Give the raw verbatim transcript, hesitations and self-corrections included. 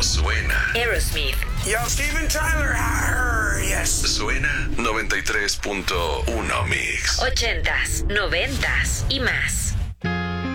suena. Aerosmith. Yo, Steven Tyler. Arr, yes. Suena noventa y tres punto uno Mix. Ochentas, noventas y más.